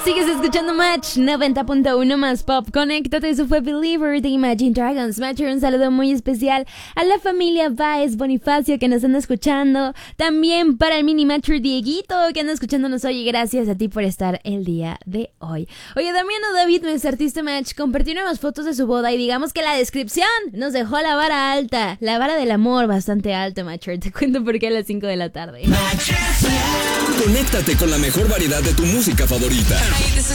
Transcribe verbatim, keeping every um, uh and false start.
Sigues escuchando Match noventa punto uno más pop. Conéctate, eso fue Believer de Imagine Dragons. Match, un saludo muy especial a la familia Baez Bonifacio que nos anda escuchando. También para el mini Matcher Dieguito que anda escuchándonos hoy. Gracias a ti por estar el día de hoy. Oye, Damiano David, nuestro artista Match, compartió nuevas fotos de su boda y digamos que la descripción nos dejó la vara alta. La vara del amor bastante alta, Matcher. Te cuento por qué a las cinco de la tarde. Conéctate con la mejor variedad de tu música favorita. Hey, this is